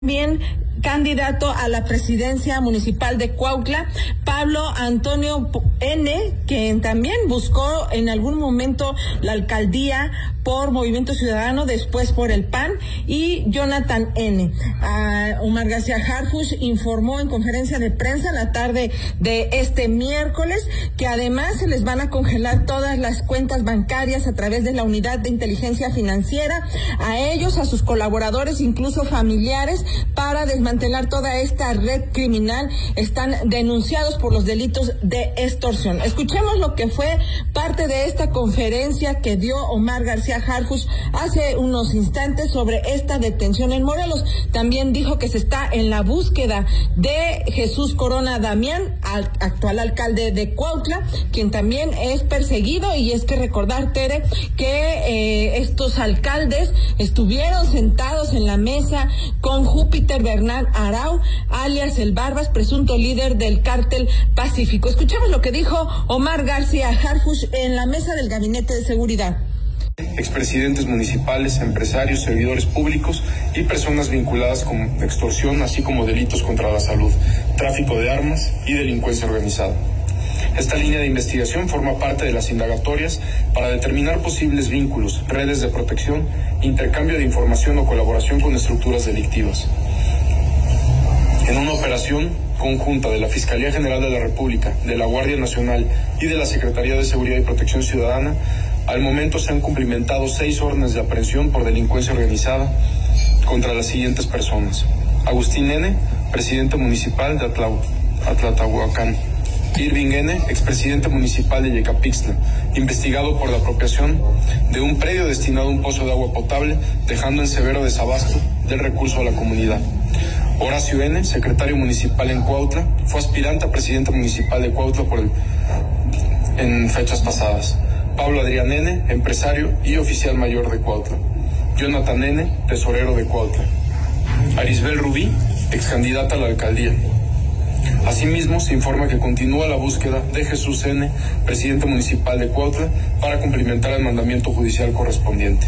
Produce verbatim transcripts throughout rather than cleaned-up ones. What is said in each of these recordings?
Bien, candidato a la presidencia municipal de Cuautla, Pablo Antonio N., quien también buscó en algún momento la alcaldía por Movimiento Ciudadano, después por el P A N, y Jonathan N. Uh, Omar García Harfuch informó en conferencia de prensa la tarde de este miércoles que además se les van a congelar todas las cuentas bancarias a través de la Unidad de Inteligencia Financiera, a ellos, a sus colaboradores, incluso familiares, para desmantelar toda esta red criminal. Están denunciados por los delitos de extorsión. Escuchemos lo que fue parte de esta conferencia que dio Omar García Harfuch hace unos instantes sobre esta detención en Morelos. También dijo que se está en la búsqueda de Jesús Corona Damián, al, actual alcalde de Cuautla, quien también es perseguido. Y es que recordar, Tere, que eh, estos alcaldes estuvieron sentados en la mesa con Júpiter Bernal Arau, alias El Barbas, presunto líder del cártel Pacífico. Escuchamos lo que dijo Omar García Harfuch en la mesa del Gabinete de Seguridad. Expresidentes municipales, empresarios, servidores públicos y personas vinculadas con extorsión, así como delitos contra la salud, tráfico de armas y delincuencia organizada. Esta línea de investigación forma parte de las indagatorias para determinar posibles vínculos, redes de protección, intercambio de información o colaboración con estructuras delictivas. En una operación conjunta de la Fiscalía General de la República, de la Guardia Nacional y de la Secretaría de Seguridad y Protección Ciudadana, al momento se han cumplimentado seis órdenes de aprehensión por delincuencia organizada contra las siguientes personas: Agustín N., presidente municipal de Atlau, Atlatahuacán; Irving N., expresidente municipal de Yecapixtla, investigado por la apropiación de un predio destinado a un pozo de agua potable, dejando en severo desabasto del recurso a la comunidad. Horacio N., secretario municipal en Cuautla, fue aspirante a presidente municipal de Cuautla por el, en fechas pasadas. Pablo Adrián N., empresario y oficial mayor de Cuautla. Jonathan N., tesorero de Cuautla. Arisbel Rubí, excandidata a la alcaldía. Asimismo, se informa que continúa la búsqueda de Jesús N., presidente municipal de Cuautla, para cumplimentar el mandamiento judicial correspondiente.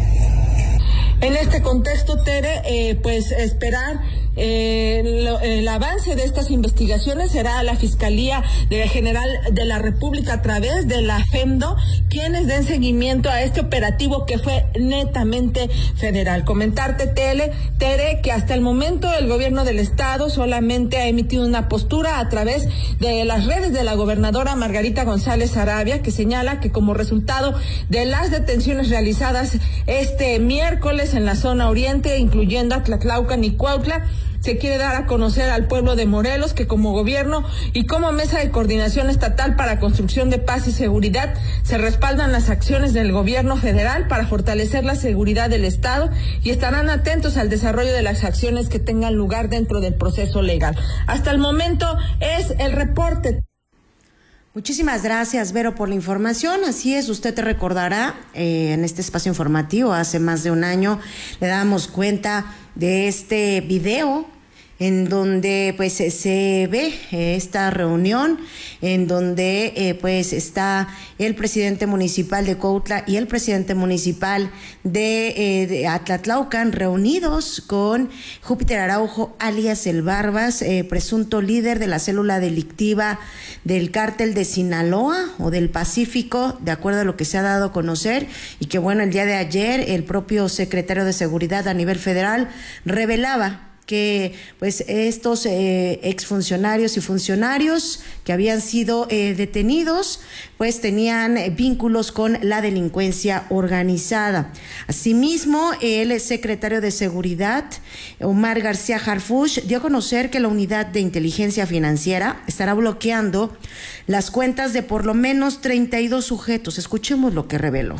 En este contexto, Tere, eh, pues esperar eh, lo, el avance de estas investigaciones. Será la Fiscalía de General de la República a través de la FEMDO quienes den seguimiento a este operativo que fue netamente federal. Comentarte, Tele, Tere, que hasta el momento el gobierno del estado solamente ha emitido una postura a través de las redes de la gobernadora Margarita González Arabia, que señala que como resultado de las detenciones realizadas este miércoles en la zona oriente, incluyendo Atlatlaucan y Cuautla, se quiere dar a conocer al pueblo de Morelos que como gobierno y como mesa de coordinación estatal para construcción de paz y seguridad se respaldan las acciones del gobierno federal para fortalecer la seguridad del estado y estarán atentos al desarrollo de las acciones que tengan lugar dentro del proceso legal. Hasta el momento es el reporte. Muchísimas gracias, Vero, por la información. Así es, usted te recordará, eh, en este espacio informativo, hace más de un año, le dábamos cuenta de este video en donde pues se ve esta reunión, en donde eh, pues está el presidente municipal de Cuautla y el presidente municipal de, eh, de Atlatlaucan reunidos con Júpiter Araujo, alias El Barbas, eh, presunto líder de la célula delictiva del cártel de Sinaloa o del Pacífico, de acuerdo a lo que se ha dado a conocer, y que bueno, el día de ayer el propio secretario de Seguridad a nivel federal revelaba que pues estos eh, exfuncionarios y funcionarios que habían sido eh, detenidos pues tenían eh, vínculos con la delincuencia organizada. Asimismo, el secretario de Seguridad, Omar García Harfuch, dio a conocer que la Unidad de Inteligencia Financiera estará bloqueando las cuentas de por lo menos treinta y dos sujetos. Escuchemos lo que reveló.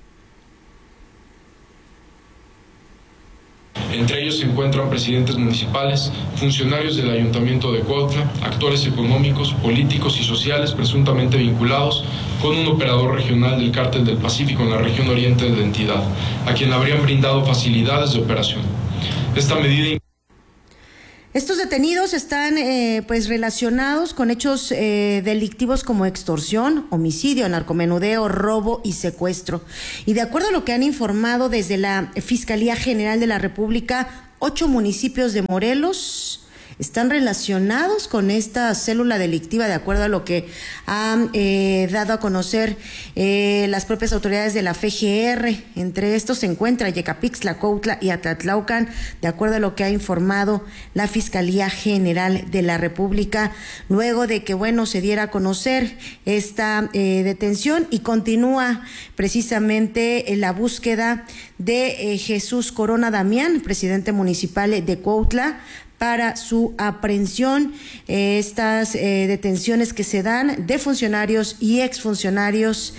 Entre ellos se encuentran presidentes municipales, funcionarios del Ayuntamiento de Cuautla, actores económicos, políticos y sociales presuntamente vinculados con un operador regional del Cártel del Pacífico en la región oriente de la entidad, a quien habrían brindado facilidades de operación. Esta medida... Estos detenidos están eh, pues relacionados con hechos eh, delictivos como extorsión, homicidio, narcomenudeo, robo y secuestro. Y de acuerdo a lo que han informado desde la Fiscalía General de la República, ocho municipios de Morelos están relacionados con esta célula delictiva, de acuerdo a lo que han eh, dado a conocer eh, las propias autoridades de la F G R. Entre estos se encuentra Yecapixtla, Cuautla y Atlatlaucan, de acuerdo a lo que ha informado la Fiscalía General de la República, luego de que, bueno, se diera a conocer esta eh, detención, y continúa precisamente en la búsqueda de eh, Jesús Corona Damián, presidente municipal de Cuautla, para su aprehensión. Eh, estas eh, detenciones que se dan de funcionarios y exfuncionarios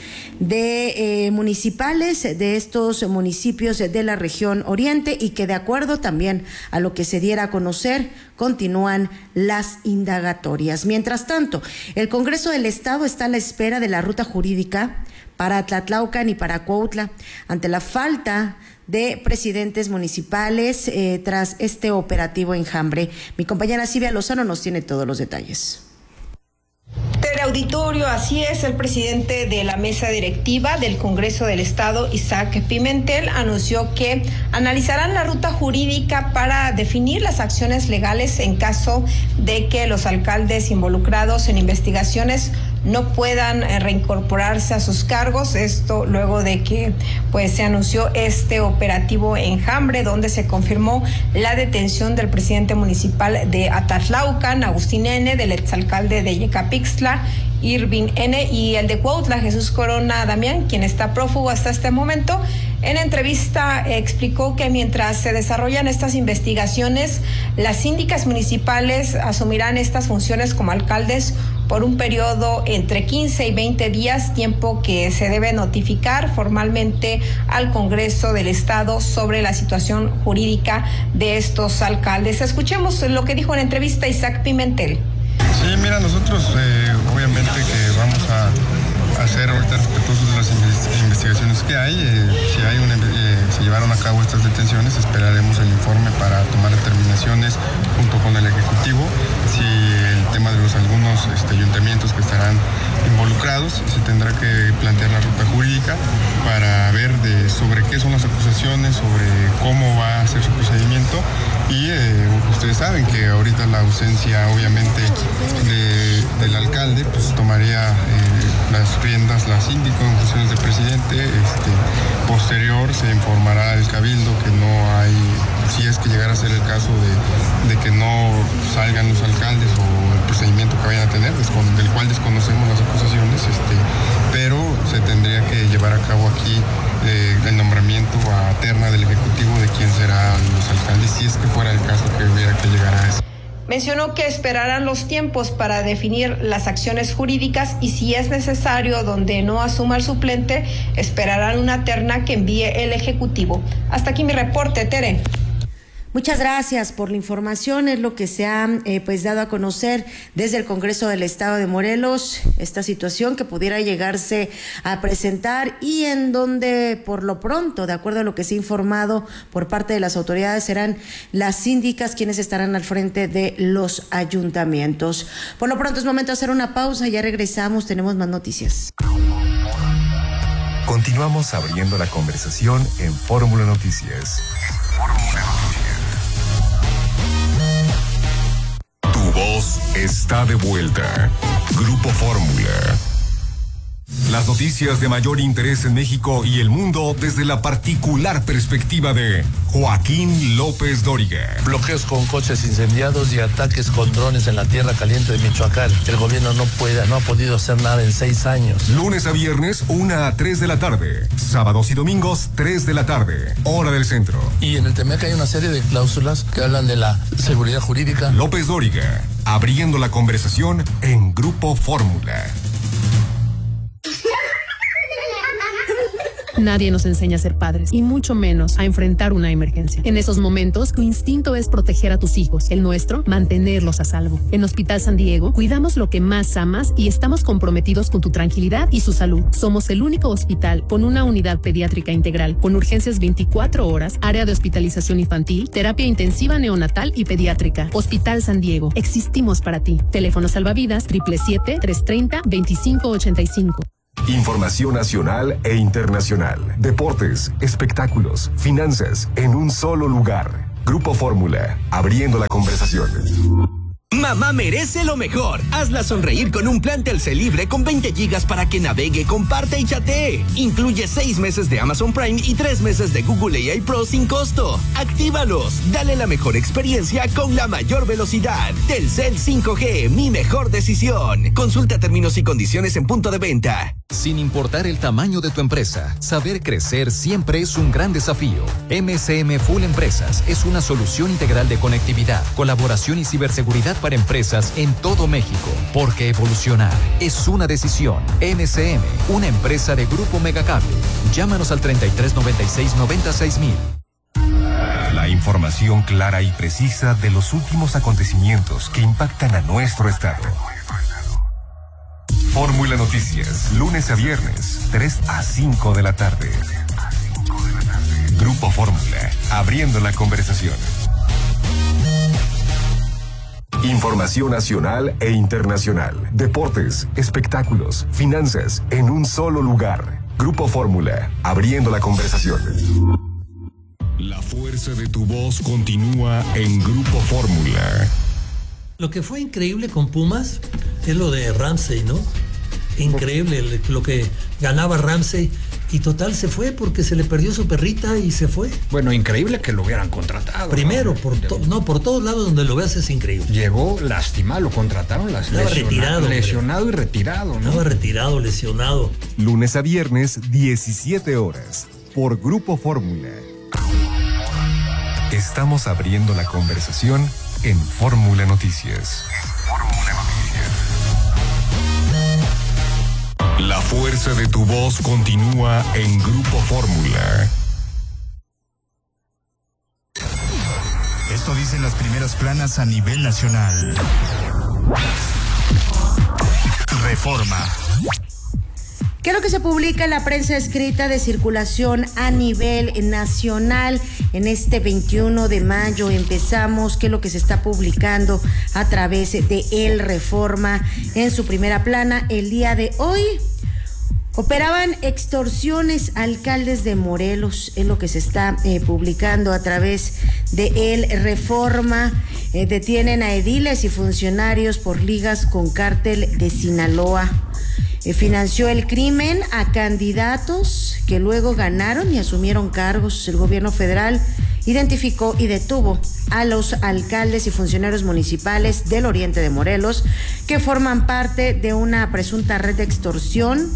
de eh, municipales de estos municipios de la región oriente, y que, de acuerdo también a lo que se diera a conocer, continúan las indagatorias. Mientras tanto, el Congreso del Estado está a la espera de la ruta jurídica para Atlatlaucan y para Cuautla, ante la falta de presidentes municipales eh, tras este operativo enjambre. Mi compañera Silvia Lozano nos tiene todos los detalles. Teleauditorio, así es, el presidente de la mesa directiva del Congreso del Estado, Isaac Pimentel, anunció que analizarán la ruta jurídica para definir las acciones legales en caso de que los alcaldes involucrados en investigaciones no puedan reincorporarse a sus cargos. Esto luego de que pues se anunció este operativo enjambre, donde se confirmó la detención del presidente municipal de Atlatlaucan, Agustín N., del exalcalde de Yecapixtla, Irving N., y el de Cuautla, Jesús Corona Damián, quien está prófugo hasta este momento. En entrevista explicó que mientras se desarrollan estas investigaciones, las síndicas municipales asumirán estas funciones como alcaldes por un periodo entre quince y veinte días, tiempo que se debe notificar formalmente al Congreso del Estado sobre la situación jurídica de estos alcaldes. Escuchemos lo que dijo en entrevista Isaac Pimentel. Sí, mira, nosotros eh, obviamente que vamos a hacer ahorita respetuosos de las investigaciones que hay. Eh, si hay una, eh, se llevaron a cabo estas detenciones, esperaremos el informe para tomar determinaciones junto con el Ejecutivo. Si el tema de los algunos este, ayuntamientos que estarán involucrados, se tendrá que plantear la ruta jurídica para ver de, sobre qué son las acusaciones, sobre cómo va a ser su procedimiento. Y eh, ustedes saben que ahorita la ausencia, obviamente, de, del alcalde, pues tomaría eh, las riendas la síndico en funciones de presidente. Este, posterior se informará al cabildo que no hay, si es que llegara a ser el caso de, de que no salgan los alcaldes o el procedimiento que vayan a tener, del cual desconocemos las acusaciones, este, pero se tendría que llevar a cabo aquí eh, el nombramiento a terna del Ejecutivo de quién serán los alcaldes, si es que fuera el caso que hubiera que llegar a eso. Mencionó que esperarán los tiempos para definir las acciones jurídicas, y si es necesario, donde no asuma el suplente, esperarán una terna que envíe el Ejecutivo. Hasta aquí mi reporte, Tere. Muchas gracias por la información. Es lo que se ha eh, pues dado a conocer desde el Congreso del Estado de Morelos, esta situación que pudiera llegarse a presentar, y en donde por lo pronto, de acuerdo a lo que se ha informado por parte de las autoridades, serán las síndicas quienes estarán al frente de los ayuntamientos. Por lo pronto es momento de hacer una pausa, ya regresamos, tenemos más noticias. Continuamos abriendo la conversación en Fórmula Noticias. Fórmula Noticias. Tu voz está de vuelta. Grupo Fórmula. Las noticias de mayor interés en México y el mundo desde la particular perspectiva de Joaquín López Dóriga. Bloqueos con coches incendiados y ataques con drones en la tierra caliente de Michoacán. El gobierno no puede, no ha podido hacer nada en seis años. Lunes a viernes, una a tres de la tarde. Sábados y domingos, tres de la tarde. Hora del centro. Y en el Temec hay una serie de cláusulas que hablan de la seguridad jurídica. López Dóriga, abriendo la conversación en Grupo Fórmula. Nadie nos enseña a ser padres, y mucho menos a enfrentar una emergencia. En esos momentos, tu instinto es proteger a tus hijos. El nuestro, mantenerlos a salvo. En Hospital San Diego, cuidamos lo que más amas y estamos comprometidos con tu tranquilidad y su salud. Somos el único hospital con una unidad pediátrica integral, con urgencias veinticuatro horas, área de hospitalización infantil, terapia intensiva neonatal y pediátrica. Hospital San Diego, existimos para ti. Teléfono salvavidas siete siete siete, tres tres cero, dos cinco ocho cinco. Información nacional e internacional, deportes, espectáculos, finanzas, en un solo lugar. Grupo Fórmula, abriendo la conversación. Mamá merece lo mejor. Hazla sonreír con un plan Telcel libre con veinte gigas para que navegue, comparte y chatee. Incluye seis meses de Amazon Prime y tres meses de Google A I Pro sin costo. Actívalos. Dale la mejor experiencia con la mayor velocidad. Telcel cinco G, mi mejor decisión. Consulta términos y condiciones en punto de venta. Sin importar el tamaño de tu empresa, saber crecer siempre es un gran desafío. M S M Full Empresas es una solución integral de conectividad, colaboración y ciberseguridad para empresas en todo México. Porque evolucionar es una decisión. M S M, una empresa de Grupo Megacable. Llámanos al treinta y tres noventa y seis noventa y seis mil. La información clara y precisa de los últimos acontecimientos que impactan a nuestro estado. Fórmula Noticias, lunes a viernes, tres a cinco de la tarde. Grupo Fórmula, abriendo la conversación. Información nacional e internacional, deportes, espectáculos, finanzas, en un solo lugar. Grupo Fórmula, abriendo la conversación. La fuerza de tu voz continúa en Grupo Fórmula. Lo que fue increíble con Pumas es lo de Ramsey, ¿no? Increíble lo que ganaba Ramsey. Y total se fue porque se le perdió su perrita y se fue. Bueno, increíble que lo hubieran contratado. Primero, ¿no? por to, no, por todos lados donde lo veas es increíble. Llegó lastimado, lo contrataron las Estaba lesionado, retirado. Lesionado hombre. y retirado, ¿no? Estaba retirado, lesionado. Lunes a viernes, diecisiete horas, por Grupo Fórmula. Estamos abriendo la conversación en Fórmula Noticias. Fórmula Noticias. La fuerza de tu voz continúa en Grupo Fórmula. Esto dicen las primeras planas a nivel nacional. Reforma. ¿Qué es lo que se publica en la prensa escrita de circulación a nivel nacional en este veintiuno de mayo? Empezamos, ¿qué es lo que se está publicando a través de El Reforma en su primera plana el día de hoy? Operaban extorsiones alcaldes de Morelos, es lo que se está eh, publicando a través de El Reforma. Eh, detienen a ediles y funcionarios por ligas con cártel de Sinaloa. Eh, financió el crimen a candidatos que luego ganaron y asumieron cargos. El gobierno federal identificó y detuvo a los alcaldes y funcionarios municipales del oriente de Morelos que forman parte de una presunta red de extorsión.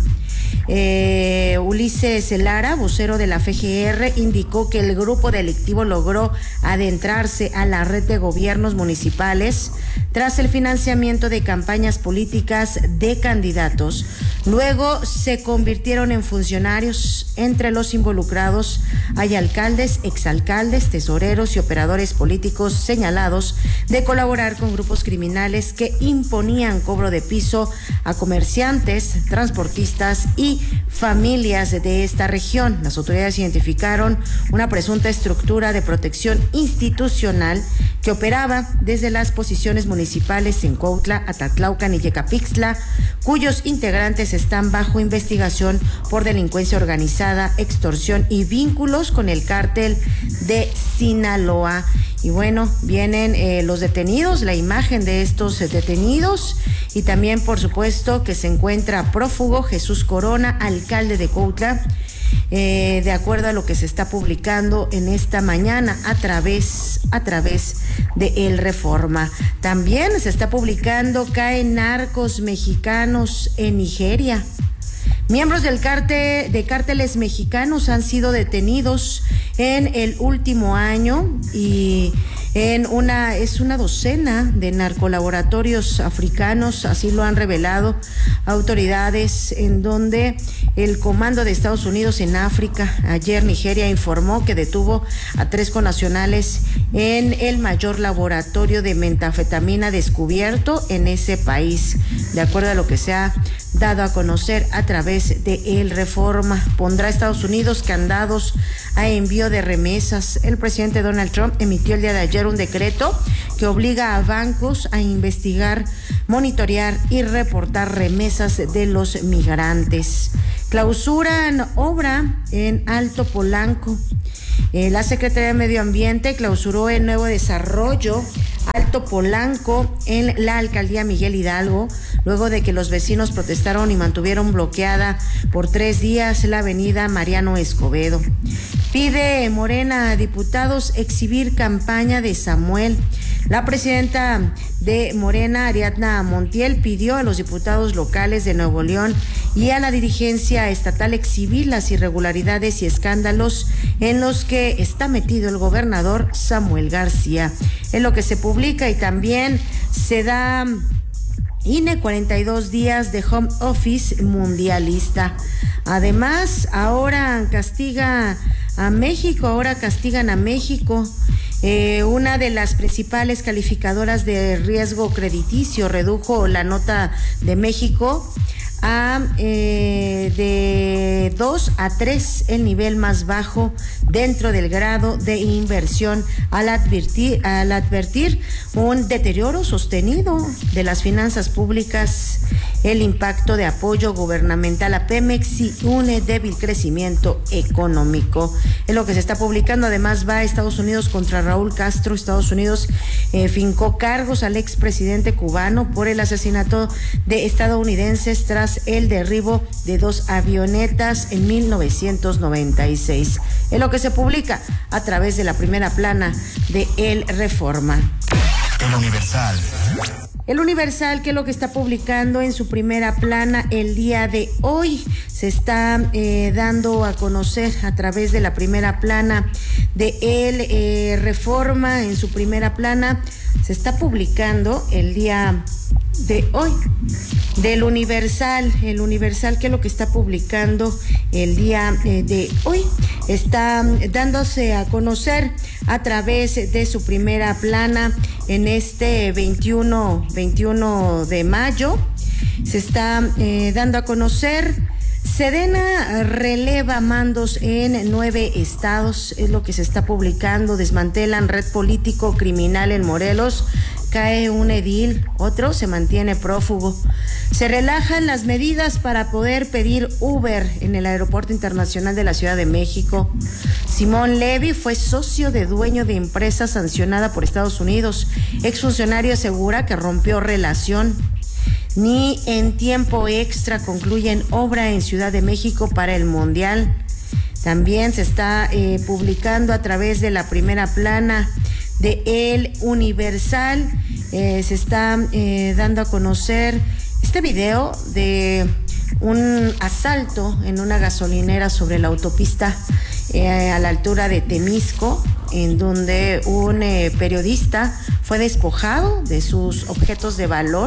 Eh, Ulises Lara, vocero de la F G R, indicó que el grupo delictivo logró adentrarse a la red de gobiernos municipales tras el financiamiento de campañas políticas de candidatos. Luego se convirtieron en funcionarios. Entre los involucrados hay alcaldes, exalcaldes, tesoreros y operadores políticos señalados de colaborar con grupos criminales que imponían cobro de piso a comerciantes, transportistas y familias de esta región. Las autoridades identificaron una presunta estructura de protección institucional que operaba desde las posiciones municipales en Cuautla, Atatlaucan y Yecapixtla, cuyos integrantes están bajo investigación por delincuencia organizada, extorsión y vínculos con el cártel de Sinaloa. Y bueno, vienen eh, los detenidos, la imagen de estos eh, detenidos, y también, por supuesto, que se encuentra prófugo Jesús Corona, alcalde de Cuautla, eh, de acuerdo a lo que se está publicando en esta mañana a través, a través de El Reforma. También se está publicando, caen narcos mexicanos en Nigeria. Miembros del cártel, de cárteles mexicanos han sido detenidos en el último año y en una es una docena de narcolaboratorios africanos, así lo han revelado autoridades, en donde el Comando de Estados Unidos en África, ayer Nigeria, informó que detuvo a tres connacionales en el mayor laboratorio de metanfetamina descubierto en ese país. De acuerdo a lo que se ha dado a conocer a través de El Reforma, pondrá a Estados Unidos candados a envío de remesas. El presidente Donald Trump emitió el día de ayer un decreto que obliga a bancos a investigar, monitorear y reportar remesas de los migrantes. Clausuran obra en Alto Polanco. Eh, la Secretaría de Medio Ambiente clausuró el nuevo desarrollo Alto Polanco en la alcaldía Miguel Hidalgo, luego de que los vecinos protestaron y mantuvieron bloqueada por tres días la avenida Mariano Escobedo. Pide Morena a diputados exhibir campaña de Samuel. La presidenta de Morena, Ariadna Montiel, pidió a los diputados locales de Nuevo León y a la dirigencia estatal exhibir las irregularidades y escándalos en los que está metido el gobernador Samuel García. Es lo que se publica y también se da I N E cuarenta y dos días de home office mundialista. Además, ahora castiga a México, ahora castigan a México. Eh, una de las principales calificadoras de riesgo crediticio redujo la nota de México a eh, de dos a tres, el nivel más bajo dentro del grado de inversión, al advertir, al advertir un deterioro sostenido de las finanzas públicas, el impacto de apoyo gubernamental a Pemex y un débil crecimiento económico. Es lo que se está publicando. Además, va a Estados Unidos contra Raúl Castro. Estados Unidos eh, fincó cargos al expresidente cubano por el asesinato de estadounidenses tras el derribo de dos avionetas en mil novecientos noventa y seis. Es lo que se publica a través de la primera plana de El Reforma. El Universal. El Universal, que es lo que está publicando en su primera plana el día de hoy, se está eh, dando a conocer a través de la primera plana de El eh, Reforma. En su primera plana se está publicando el día de hoy del Universal. El Universal, que es lo que está publicando el día eh, de hoy, está dándose a conocer a través de su primera plana en este veintiuno de mayo. Se está eh, dando a conocer: Sedena releva mandos en nueve estados. Es lo que se está publicando. Desmantelan red político criminal en Morelos. Cae un edil, otro se mantiene prófugo. Se relajan las medidas para poder pedir Uber en el Aeropuerto Internacional de la Ciudad de México. Simón Levy fue socio de dueño de empresa sancionada por Estados Unidos. Exfuncionario asegura que rompió relación. Ni en tiempo extra concluyen obra en Ciudad de México para el Mundial. También se está eh, publicando a través de la primera plana de El Universal. Eh, se está eh, dando a conocer este video de un asalto en una gasolinera sobre la autopista eh, a la altura de Temisco, en donde un eh, periodista fue despojado de sus objetos de valor.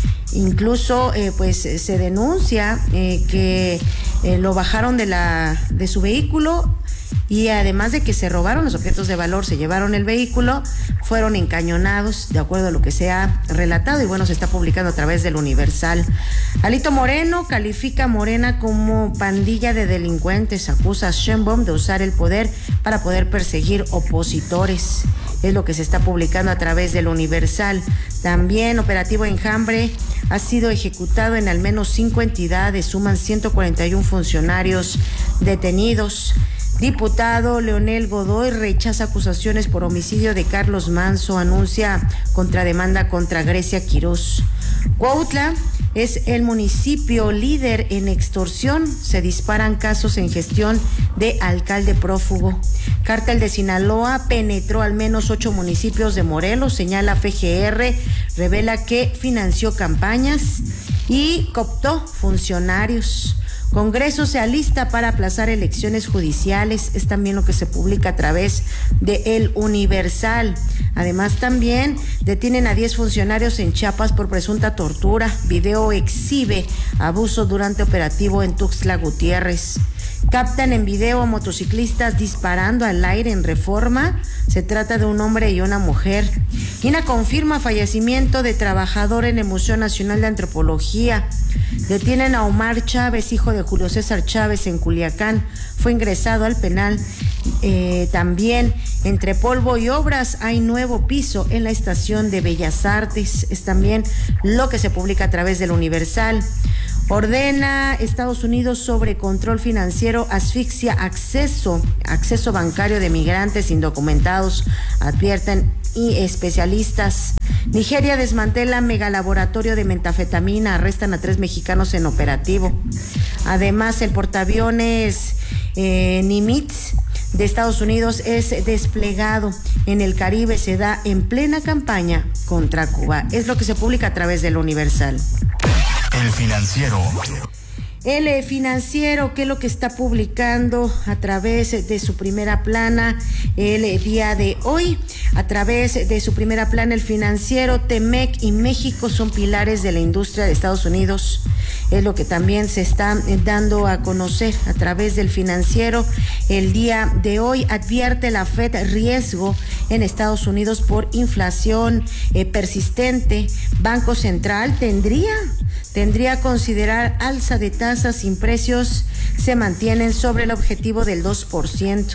Incluso eh, pues se denuncia eh, que eh, lo bajaron de la de su vehículo, y además de que se robaron los objetos de valor, se llevaron el vehículo, fueron encañonados, de acuerdo a lo que se ha relatado, y bueno, se está publicando a través del Universal. Alito Moreno califica a Morena como pandilla de delincuentes, acusa a Sheinbaum de usar el poder para poder perseguir opositores. Es lo que se está publicando a través del Universal. También operativo Enjambre ha sido ejecutado en al menos cinco entidades, suman ciento cuarenta y uno funcionarios detenidos. Diputado Leonel Godoy rechaza acusaciones por homicidio de Carlos Manso, anuncia contrademanda contra Grecia Quirós. Cuautla es el municipio líder en extorsión, se disparan casos en gestión de alcalde prófugo. Cártel de Sinaloa penetró al menos ocho municipios de Morelos, señala F G R, revela que financió campañas y cooptó funcionarios. Congreso se alista para aplazar elecciones judiciales, es también lo que se publica a través de El Universal. Además, también detienen a diez funcionarios en Chiapas por presunta tortura. Video exhibe abuso durante operativo en Tuxtla Gutiérrez. Captan en video a motociclistas disparando al aire en Reforma. Se trata de un hombre y una mujer. I N A confirma fallecimiento de trabajador en el Museo Nacional de Antropología. Detienen a Omar Chávez, hijo de Julio César Chávez, en Culiacán. Fue ingresado al penal. Eh, también, entre polvo y obras, hay nuevo piso en la estación de Bellas Artes. Es también lo que se publica a través del Universal. Ordena Estados Unidos sobre control financiero, asfixia acceso, acceso bancario de migrantes indocumentados, advierten y especialistas. Nigeria desmantela megalaboratorio de metafetamina, arrestan a tres mexicanos en operativo. Además, el portaaviones eh, Nimitz de Estados Unidos es desplegado en el Caribe, se da en plena campaña contra Cuba. Es lo que se publica a través del Universal. El Financiero. El Financiero, ¿qué es lo que está publicando a través de su primera plana el día de hoy? A través de su primera plana, el Financiero, Temec y México son pilares de la industria de Estados Unidos. Es lo que también se está dando a conocer a través del Financiero. El día de hoy advierte la Fed riesgo en Estados Unidos por inflación eh, persistente. Banco Central tendría, tendría a considerar alza de tasas sin precios se mantienen sobre el objetivo del dos por ciento.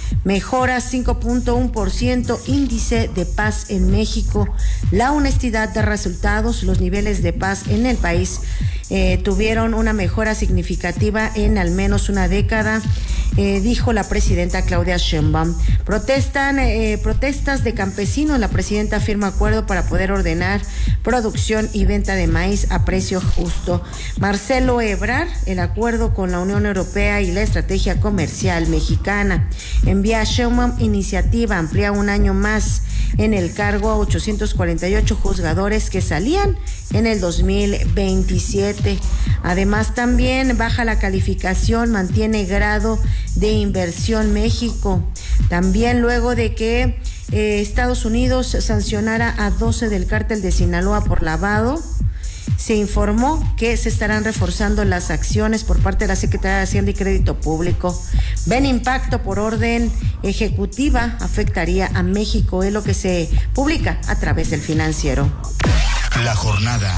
Mejora cinco punto uno por ciento índice de paz en México. La honestidad de resultados, los niveles de paz en el país eh, tuvieron una mejora significativa en al menos una década, eh, dijo la presidenta Claudia Sheinbaum. Protestan, eh, protestas de campesinos. La presidenta firma acuerdo para poder ordenar producción y venta de maíz a precio justo. Marcelo Ebrard, el acuerdo con la Unión Europea y la estrategia comercial mexicana. Envía a Sheinbaum iniciativa, amplía un año más en el cargo a ochocientos cuarenta y ocho juzgadores que salían en el dos mil veintisiete. Además, también baja la calificación, mantiene grado de inversión México. También luego de que eh, Estados Unidos sancionara a doce del cártel de Sinaloa por lavado, se informó que se estarán reforzando las acciones por parte de la Secretaría de Hacienda y Crédito Público. Ven impacto por orden ejecutiva, afectaría a México, es lo que se publica a través del Financiero. La jornada.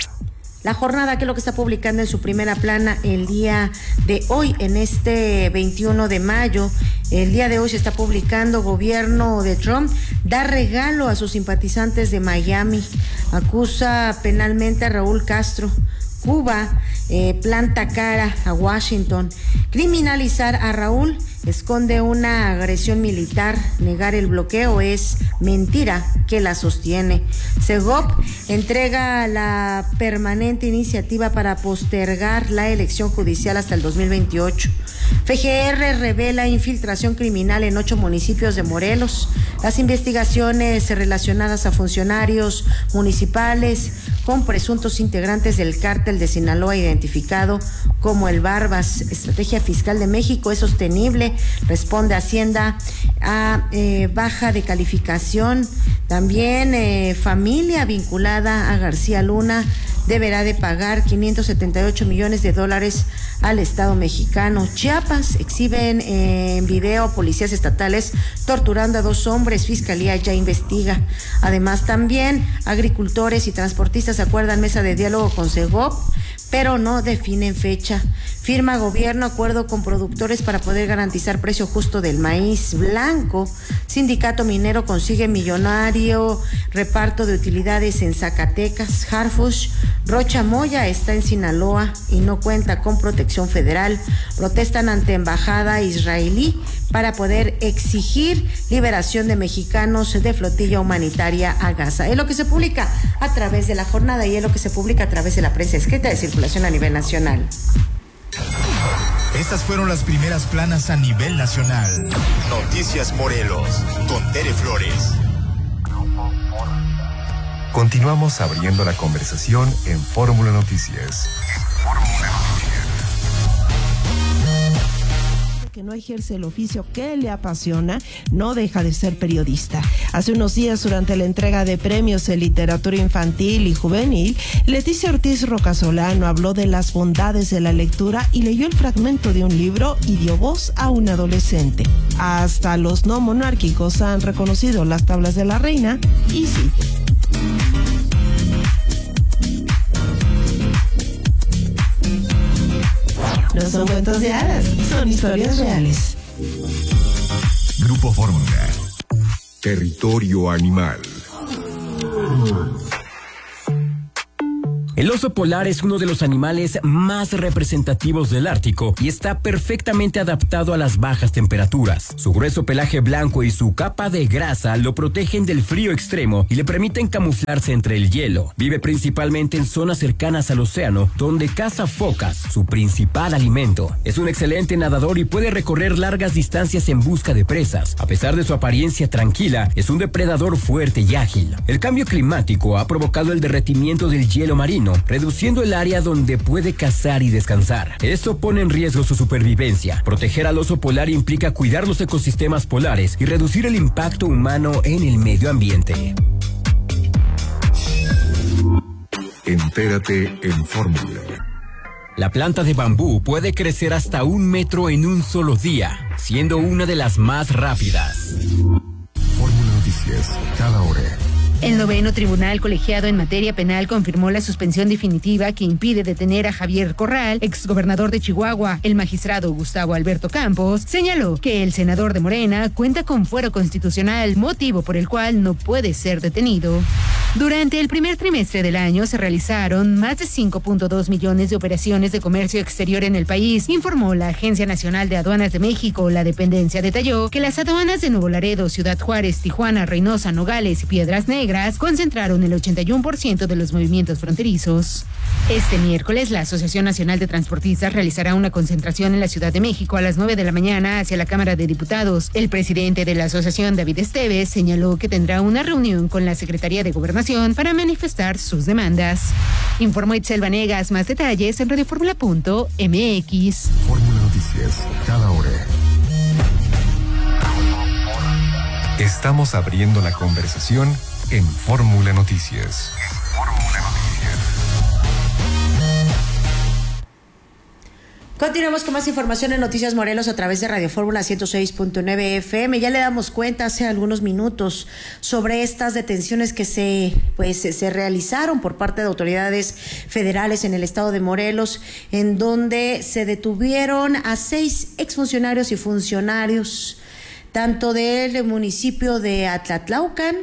La jornada, que es lo que está publicando en su primera plana el día de hoy, en este veintiuno de mayo. El día de hoy se está publicando: gobierno de Trump da regalo a sus simpatizantes de Miami, acusa penalmente a Raúl Castro. Cuba eh, planta cara a Washington. Criminalizar a Raúl esconde una agresión militar. Negar el bloqueo es mentira que la sostiene. Segov entrega la permanente iniciativa para postergar la elección judicial hasta el dos mil veintiocho. F G R revela infiltración criminal en ocho municipios de Morelos. Las investigaciones relacionadas a funcionarios municipales con presuntos integrantes del cártel de Sinaloa identificado como el Barbas. Estrategia fiscal de México es sostenible, responde Hacienda a eh, baja de calificación. También eh, familia vinculada a García Luna deberá de pagar quinientos setenta y ocho millones de dólares al Estado mexicano. Chiapas, exhiben eh, en video policías estatales torturando a dos hombres. Fiscalía ya investiga. Además, también agricultores y transportistas acuerdan mesa de diálogo con Segov, pero no definen fecha. Firma gobierno acuerdo con productores para poder garantizar precio justo del maíz blanco. Sindicato minero consigue millonario reparto de utilidades en Zacatecas. Harfush, Rocha Moya está en Sinaloa y no cuenta con protección federal. Protestan ante embajada israelí para poder exigir liberación de mexicanos de flotilla humanitaria a Gaza. Es lo que se publica a través de la jornada y es lo que se publica a través de la prensa escrita de circulación a nivel nacional. Estas fueron las primeras planas a nivel nacional. Noticias Morelos, con Tere Flores. Continuamos abriendo la conversación en Fórmula Noticias. Que no ejerce el oficio que le apasiona, no deja de ser periodista. Hace unos días, durante la entrega de premios en literatura infantil y juvenil, Leticia Ortiz Rocasolano habló de las bondades de la lectura y leyó el fragmento de un libro y dio voz a un adolescente. Hasta los no monárquicos han reconocido las tablas de la reina y sí. No son cuentos de hadas, son historias reales. Grupo Fórmula. Territorio Animal. El oso polar es uno de los animales más representativos del Ártico y está perfectamente adaptado a las bajas temperaturas. Su grueso pelaje blanco y su capa de grasa lo protegen del frío extremo y le permiten camuflarse entre el hielo. Vive principalmente en zonas cercanas al océano, donde caza focas, su principal alimento. Es un excelente nadador y puede recorrer largas distancias en busca de presas. A pesar de su apariencia tranquila, es un depredador fuerte y ágil. El cambio climático ha provocado el derretimiento del hielo marino, reduciendo el área donde puede cazar y descansar. Esto pone en riesgo su supervivencia. Proteger al oso polar implica cuidar los ecosistemas polares y reducir el impacto humano en el medio ambiente. Entérate en Fórmula. La planta de bambú puede crecer hasta un metro en un solo día, siendo una de las más rápidas. Fórmula Noticias, cada hora. El noveno tribunal colegiado en materia penal confirmó la suspensión definitiva que impide detener a Javier Corral, exgobernador de Chihuahua. El magistrado Gustavo Alberto Campos señaló que el senador de Morena cuenta con fuero constitucional, motivo por el cual no puede ser detenido. Durante el primer trimestre del año se realizaron más de cinco punto dos millones de operaciones de comercio exterior en el país, informó la Agencia Nacional de Aduanas de México. La dependencia detalló que las aduanas de Nuevo Laredo, Ciudad Juárez, Tijuana, Reynosa, Nogales y Piedras Negras concentraron el ochenta y uno por ciento de los movimientos fronterizos. Este miércoles, la Asociación Nacional de Transportistas realizará una concentración en la Ciudad de México a las nueve de la mañana hacia la Cámara de Diputados. El presidente de la asociación, David Esteves, señaló que tendrá una reunión con la Secretaría de Gobernación para manifestar sus demandas. Informó Itzel Vanegas. Más detalles en radioformula punto m x. Fórmula Noticias, cada hora. Estamos abriendo la conversación en Fórmula Noticias. Fórmula Noticias. Continuamos con más información en Noticias Morelos a través de Radio Fórmula ciento seis punto nueve F M. Ya le damos cuenta hace algunos minutos sobre estas detenciones que se pues se realizaron por parte de autoridades federales en el estado de Morelos, en donde se detuvieron a seis exfuncionarios y funcionarios tanto del municipio de Atlatlaucan,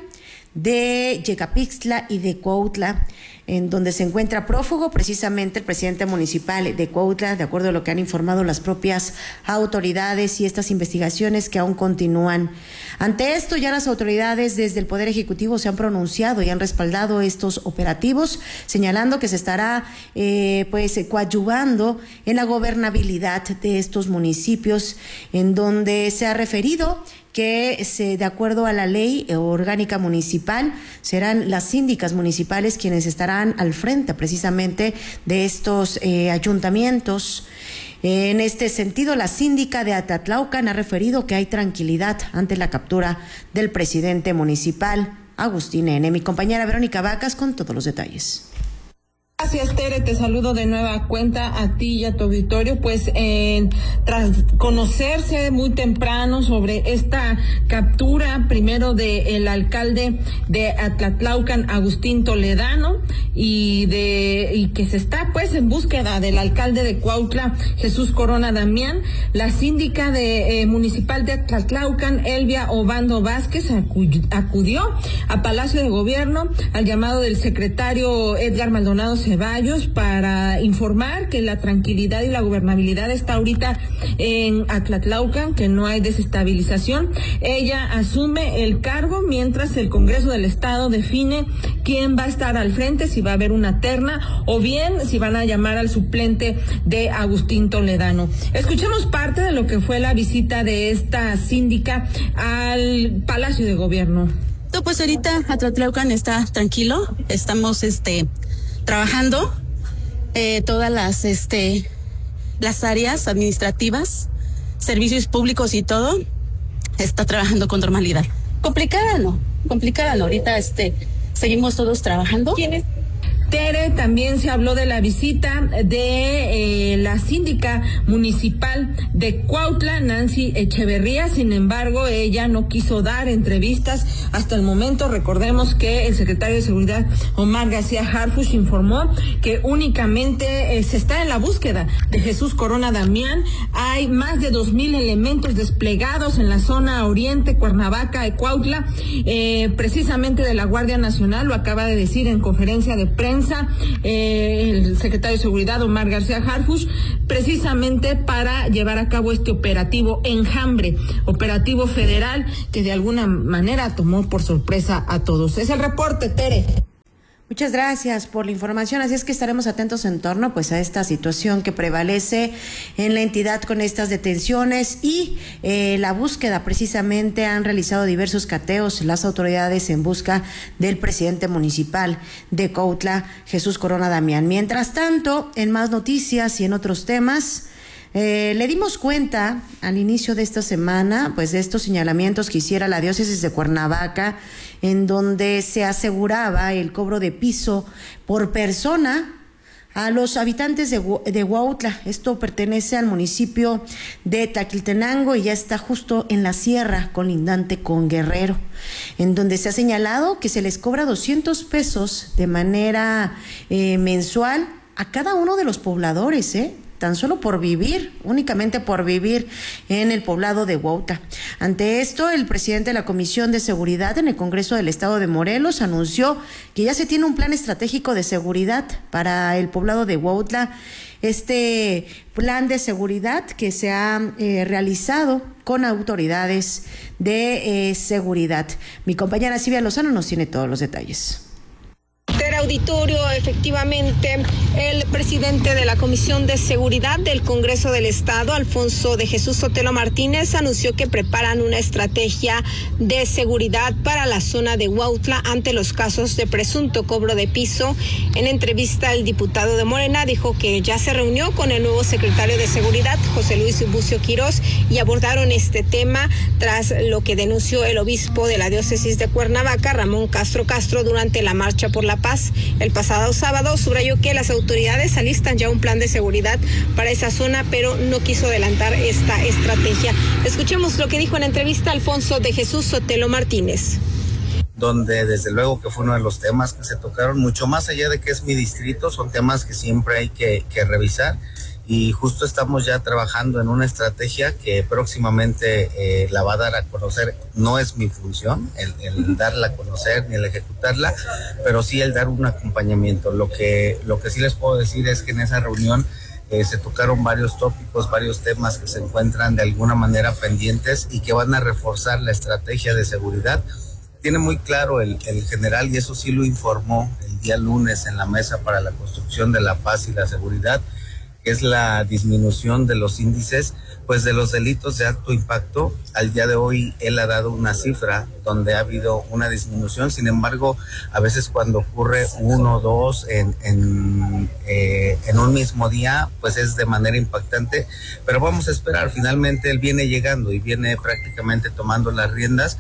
de Yecapixtla y de Cuautla, en donde se encuentra prófugo precisamente el presidente municipal de Cuautla, de acuerdo a lo que han informado las propias autoridades y estas investigaciones que aún continúan. Ante esto, ya las autoridades desde el Poder Ejecutivo se han pronunciado y han respaldado estos operativos, señalando que se estará eh, pues coadyuvando en la gobernabilidad de estos municipios, en donde se ha referido que se, de acuerdo a la ley orgánica municipal, serán las síndicas municipales quienes estarán al frente precisamente de estos eh, ayuntamientos. En este sentido, la síndica de Atlatlaucan ha referido que hay tranquilidad ante la captura del presidente municipal, Agustín N. Mi compañera Verónica Vacas con todos los detalles. Gracias, Tere, te saludo de nueva cuenta a ti y a tu auditorio. Pues eh, tras conocerse muy temprano sobre esta captura, primero del alcalde de Atlatlaucan, Agustín Toledano, y de y que se está pues en búsqueda del alcalde de Cuautla, Jesús Corona Damián, la síndica de eh, municipal de Atlatlaucan, Elvia Obando Vázquez, acu- acudió a Palacio de Gobierno al llamado del secretario Edgar Maldonado Ceballos para informar que la tranquilidad y la gobernabilidad está ahorita en Atlatlaucan, que no hay desestabilización. Ella asume el cargo mientras el Congreso del Estado define quién va a estar al frente, si va a haber una terna o bien si van a llamar al suplente de Agustín Toledano. Escuchemos parte de lo que fue la visita de esta síndica al Palacio de Gobierno. No, pues ahorita Atlatlaucan está tranquilo, estamos este trabajando eh, todas las este las áreas administrativas, servicios públicos y todo está trabajando con normalidad. Complicada no, complicada no. Ahorita este seguimos todos trabajando. ¿Quién es? Tere, también se habló de la visita de eh, la síndica municipal de Cuautla, Nancy Echeverría. Sin embargo, ella no quiso dar entrevistas hasta el momento. Recordemos que el secretario de Seguridad, Omar García Harfuch, informó que únicamente eh, se está en la búsqueda de Jesús Corona Damián. Hay más de dos mil elementos desplegados en la zona oriente, Cuernavaca y Cuautla, eh, precisamente de la Guardia Nacional. Lo acaba de decir en conferencia de prensa Defensa, eh, el secretario de Seguridad, Omar García Harfuch, precisamente para llevar a cabo este operativo Enjambre, operativo federal que de alguna manera tomó por sorpresa a todos. Es el reporte, Tere. Muchas gracias por la información, así es que estaremos atentos en torno pues a esta situación que prevalece en la entidad con estas detenciones y eh, la búsqueda. Precisamente han realizado diversos cateos las autoridades en busca del presidente municipal de Cuautla, Jesús Corona Damián. Mientras tanto, en más noticias y en otros temas, Eh, le dimos cuenta al inicio de esta semana pues de estos señalamientos que hiciera la diócesis de Cuernavaca, en donde se aseguraba el cobro de piso por persona a los habitantes de, de Cuautla. Esto pertenece al municipio de Taquiltenango y ya está justo en la sierra colindante con Guerrero, en donde se ha señalado que se les cobra doscientos pesos de manera eh, mensual a cada uno de los pobladores, ¿eh? tan solo por vivir, únicamente por vivir en el poblado de Cuautla. Ante esto, el presidente de la Comisión de Seguridad en el Congreso del Estado de Morelos anunció que ya se tiene un plan estratégico de seguridad para el poblado de Cuautla. Este plan de seguridad que se ha eh, realizado con autoridades de eh, seguridad. Mi compañera Silvia Lozano nos tiene todos los detalles. Auditorio, efectivamente, el presidente de la Comisión de Seguridad del Congreso del Estado, Alfonso de Jesús Sotelo Martínez, anunció que preparan una estrategia de seguridad para la zona de Cuautla ante los casos de presunto cobro de piso. En entrevista, el diputado de Morena dijo que ya se reunió con el nuevo secretario de Seguridad, José Luis Bucio Quirós, y abordaron este tema tras lo que denunció el obispo de la diócesis de Cuernavaca, Ramón Castro Castro, durante la Marcha por la Paz el pasado sábado. Subrayó que las autoridades alistan ya un plan de seguridad para esa zona, pero no quiso adelantar esta estrategia. Escuchemos lo que dijo en entrevista Alfonso de Jesús Sotelo Martínez. Donde desde luego que fue uno de los temas que se tocaron, mucho más allá de que es mi distrito, son temas que siempre hay que, que revisar. Y justo estamos ya trabajando en una estrategia que próximamente eh, la va a dar a conocer. No es mi función el, el darla a conocer ni el ejecutarla, pero sí el dar un acompañamiento. Lo que, lo que sí les puedo decir es que en esa reunión eh, se tocaron varios tópicos, varios temas que se encuentran de alguna manera pendientes y que van a reforzar la estrategia de seguridad. Tiene muy claro el, el general, y eso sí lo informó el día lunes en la Mesa para la Construcción de la Paz y la Seguridad, que es la disminución de los índices, pues de los delitos de alto impacto. Al día de hoy él ha dado una cifra donde ha habido una disminución. Sin embargo, a veces cuando ocurre uno o dos en, en, eh, en un mismo día, pues es de manera impactante, pero vamos a esperar. Finalmente él viene llegando y viene prácticamente tomando las riendas.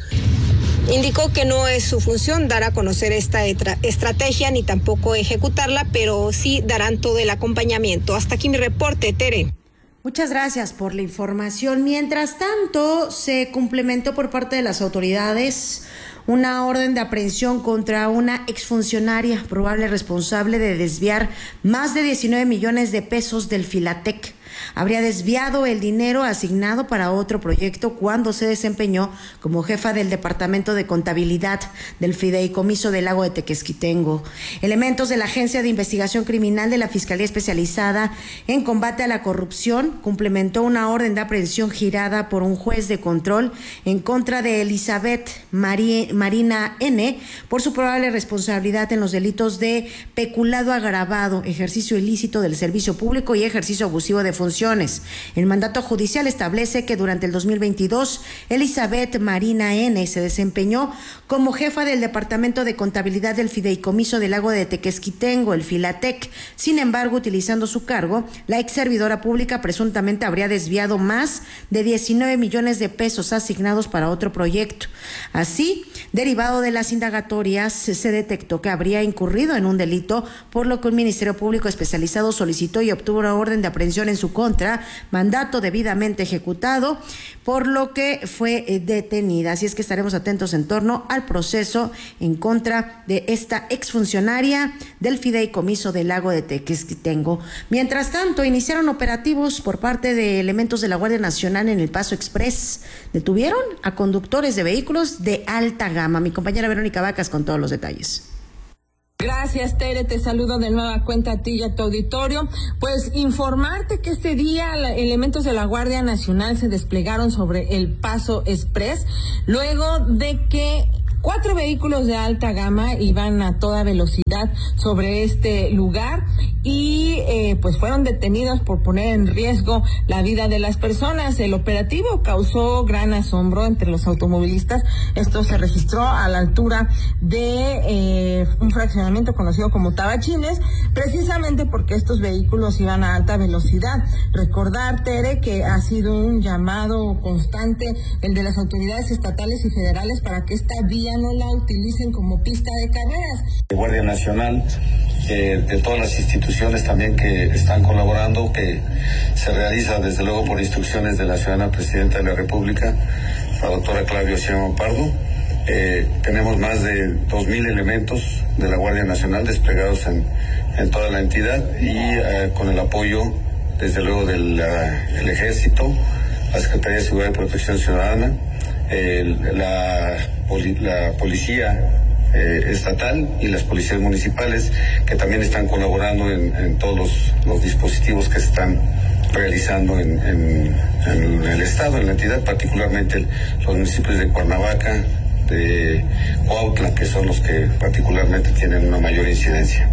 Indicó que no es su función dar a conocer esta estrategia ni tampoco ejecutarla, pero sí darán todo el acompañamiento. Hasta aquí mi reporte, Tere. Muchas gracias por la información. Mientras tanto, se complementó por parte de las autoridades una orden de aprehensión contra una exfuncionaria probable responsable de desviar más de diecinueve millones de pesos del Filatec. Habría desviado el dinero asignado para otro proyecto cuando se desempeñó como jefa del Departamento de Contabilidad del Fideicomiso del Lago de Tequesquitengo. Elementos de la Agencia de Investigación Criminal de la Fiscalía Especializada en Combate a la Corrupción complementó una orden de aprehensión girada por un juez de control en contra de Elizabeth Mari- Marina N. por su probable responsabilidad en los delitos de peculado agravado, ejercicio ilícito del servicio público y ejercicio abusivo de funciones. El mandato judicial establece que durante el dos mil veintidós, Elizabeth Marina N. se desempeñó como jefa del Departamento de Contabilidad del Fideicomiso del Lago de Tequesquitengo, el Filatec. Sin embargo, utilizando su cargo, la ex servidora pública presuntamente habría desviado más de diecinueve millones de pesos asignados para otro proyecto. Así, derivado de las indagatorias, se detectó que habría incurrido en un delito, por lo que un Ministerio Público especializado solicitó y obtuvo una orden de aprehensión en su contra, mandato debidamente ejecutado, por lo que fue eh, detenida. Así es que estaremos atentos en torno al proceso en contra de esta exfuncionaria del Fideicomiso del Lago de Tequesquitengo. Mientras tanto, iniciaron operativos por parte de elementos de la Guardia Nacional en el Paso Express. Detuvieron a conductores de vehículos de alta gama. Mi compañera Verónica Vacas con todos los detalles. Gracias, Tere, te saludo de nueva cuenta a ti y a tu auditorio. Pues informarte que este día la, elementos de la Guardia Nacional se desplegaron sobre el Paso Express, luego de que cuatro vehículos de alta gama iban a toda velocidad sobre este lugar y eh, pues fueron detenidos por poner en riesgo la vida de las personas. El operativo causó gran asombro entre los automovilistas. Esto se registró a la altura de eh, un fraccionamiento conocido como Tabachines, precisamente porque estos vehículos iban a alta velocidad. Recordar, Tere, que ha sido un llamado constante el de las autoridades estatales y federales para que esta vía no la utilicen como pista de carreras. De Guardia Nacional, eh, de todas las instituciones también que están colaborando, que se realiza desde luego por instrucciones de la ciudadana presidenta de la República, la doctora Claudia Sheinbaum Pardo. Eh, tenemos más de dos mil elementos de la Guardia Nacional desplegados en, en toda la entidad y eh, con el apoyo desde luego del uh, el Ejército, la Secretaría de Seguridad y Protección Ciudadana, eh, la, poli, la Policía eh, Estatal y las policías municipales, que también están colaborando en, en todos los, los dispositivos que se están realizando en, en, en el estado, en la entidad, particularmente el, los municipios de Cuernavaca, de Cuautla, que son los que particularmente tienen una mayor incidencia.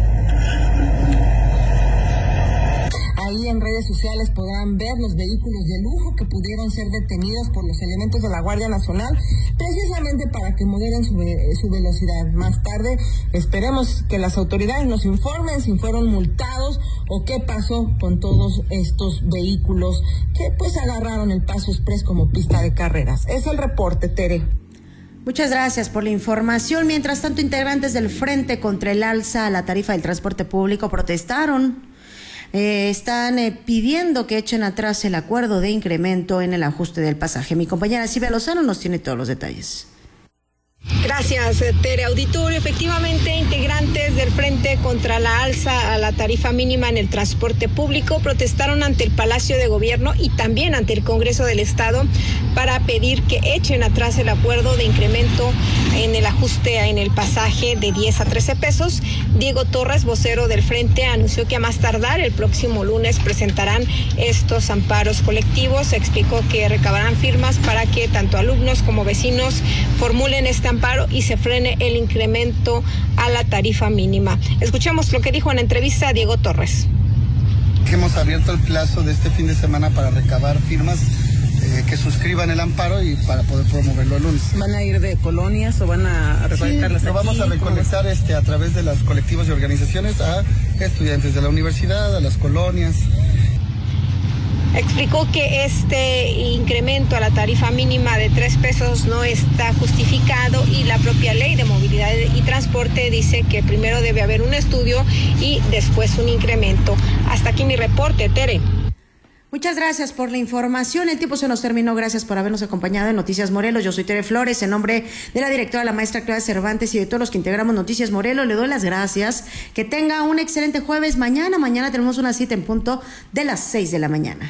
Ahí en redes sociales podrán ver los vehículos de lujo que pudieron ser detenidos por los elementos de la Guardia Nacional, precisamente para que moderen su, su velocidad. Más tarde esperemos que las autoridades nos informen si fueron multados o qué pasó con todos estos vehículos que pues agarraron el Paso Express como pista de carreras. Es el reporte, Tere. Muchas gracias por la información. Mientras tanto, integrantes del Frente contra el alza a la tarifa del transporte público protestaron. Eh, están eh, pidiendo que echen atrás el acuerdo de incremento en el ajuste del pasaje. Mi compañera Silvia Lozano nos tiene todos los detalles. Gracias, Tere. Auditorio, efectivamente, integrantes del Frente contra la alza a la tarifa mínima en el transporte público protestaron ante el Palacio de Gobierno y también ante el Congreso del Estado para pedir que echen atrás el acuerdo de incremento en el ajuste en el pasaje de diez a trece pesos. Diego Torres, vocero del Frente, anunció que a más tardar el próximo lunes presentarán estos amparos colectivos. Explicó que recabarán firmas para que tanto alumnos como vecinos formulen este amparo y se frene el incremento a la tarifa mínima. Escuchemos lo que dijo en entrevista a Diego Torres. Hemos abierto el plazo de este fin de semana para recabar firmas eh, que suscriban el amparo y para poder promoverlo el lunes. ¿Van a ir de colonias o van a recolectarlas? Sí, lo vamos a recolectar este, a través de los colectivos y organizaciones a estudiantes de la universidad, a las colonias. Explicó que este incremento a la tarifa mínima de tres pesos no está justificado y la propia ley de movilidad y transporte dice que primero debe haber un estudio y después un incremento. Hasta aquí mi reporte, Tere. Muchas gracias por la información. El tiempo se nos terminó. Gracias por habernos acompañado en Noticias Morelos. Yo soy Tere Flores. En nombre de la directora, la maestra Claudia Cervantes y de todos los que integramos Noticias Morelos, le doy las gracias. Que tenga un excelente jueves. Mañana, mañana tenemos una cita en punto de las seis de la mañana.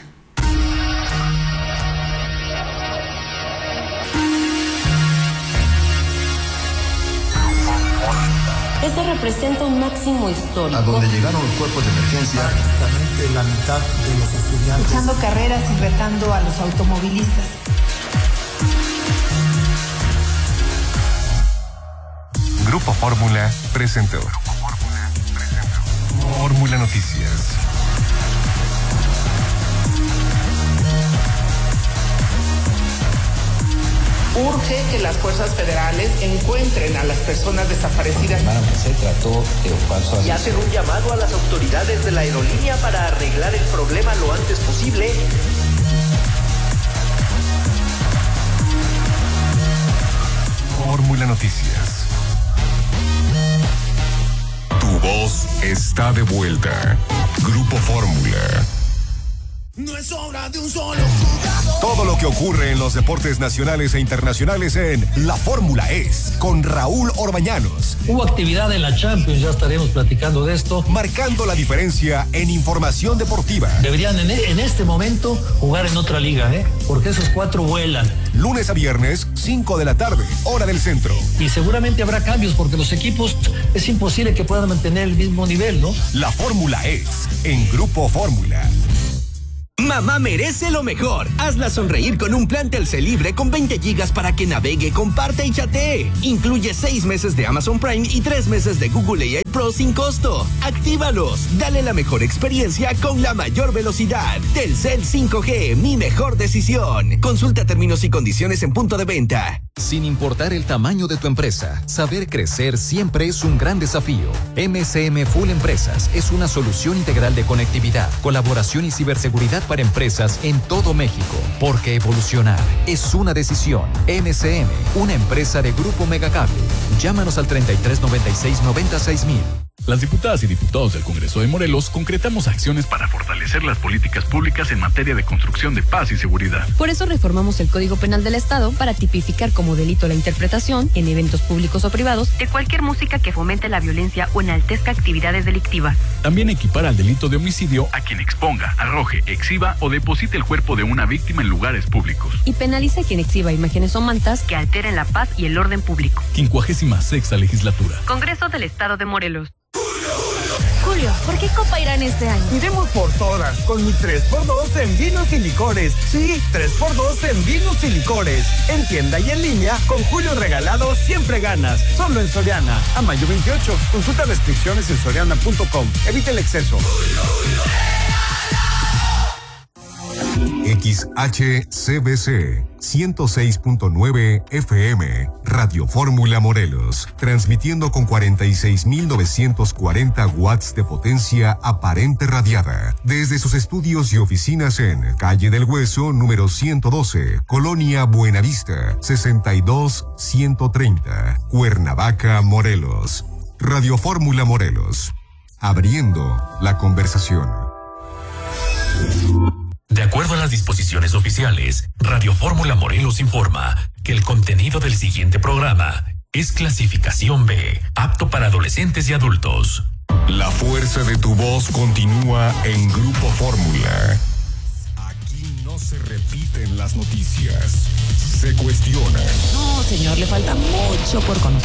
Este representa un máximo histórico. A donde llegaron los cuerpos de emergencia. Prácticamente la mitad de los estudiantes. Echando carreras y retando a los automovilistas. Grupo Fórmula presentó. Fórmula Noticias. Urge que las fuerzas federales encuentren a las personas desaparecidas. Se trató de un falso aviso. Y hacen un llamado a las autoridades de la aerolínea para arreglar el problema lo antes posible. Fórmula Noticias. Tu voz está de vuelta. Grupo Fórmula. No es obra de un solo jugador. Todo lo que ocurre en los deportes nacionales e internacionales en La Fórmula es con Raúl Orbañanos. Hubo actividad en la Champions, ya estaremos platicando de esto. Marcando la diferencia en información deportiva. Deberían en, en este momento jugar en otra liga, ¿eh? Porque esos cuatro vuelan. Lunes a viernes, cinco de la tarde, hora del centro. Y seguramente habrá cambios porque los equipos es imposible que puedan mantener el mismo nivel, ¿no? La Fórmula es en Grupo Fórmula. Mamá merece lo mejor. Hazla sonreír con un plan Telcel libre con veinte gigas para que navegue, comparte y chatee. Incluye seis meses de Amazon Prime y tres meses de Google A I Pro sin costo. Actívalos. Dale la mejor experiencia con la mayor velocidad. Telcel cinco G, mi mejor decisión. Consulta términos y condiciones en punto de venta. Sin importar el tamaño de tu empresa, saber crecer siempre es un gran desafío. M S M Full Empresas es una solución integral de conectividad, colaboración y ciberseguridad para empresas en todo México. Porque evolucionar es una decisión. M S M, una empresa de Grupo Megacable. Llámanos al treinta y tres noventa y seis noventa y seis mil. Las diputadas y diputados del Congreso de Morelos concretamos acciones para fortalecer las políticas públicas en materia de construcción de paz y seguridad. Por eso reformamos el Código Penal del Estado para tipificar como delito la interpretación, en eventos públicos o privados, de cualquier música que fomente la violencia o enaltezca actividades delictivas. También equipara al delito de homicidio a quien exponga, arroje, exhiba o deposite el cuerpo de una víctima en lugares públicos. Y penaliza a quien exhiba imágenes o mantas que alteren la paz y el orden público. Quincuagésima sexta legislatura. Congreso del Estado de Morelos. Julio, ¿por qué Copa irán este año? Iremos por todas, con mi tres por dos en vinos y licores. Sí, tres por dos en vinos y licores. En tienda y en línea, con Julio regalado siempre ganas. Solo en Soriana. A mayo veintiocho. Consulta restricciones en soriana punto com. Evita el exceso. X H C B C ciento seis punto nueve F M, Radio Fórmula Morelos, transmitiendo con cuarenta y seis mil novecientos cuarenta watts de potencia aparente radiada, desde sus estudios y oficinas en Calle del Hueso, número ciento doce, Colonia Buenavista, sesenta y dos ciento treinta, Cuernavaca, Morelos. Radio Fórmula Morelos, abriendo la conversación. De acuerdo a las disposiciones oficiales, Radio Fórmula Morelos informa que el contenido del siguiente programa es clasificación B, apto para adolescentes y adultos. La fuerza de tu voz continúa en Grupo Fórmula. Aquí no se repiten las noticias, se cuestionan. No, señor, le falta mucho por conocer.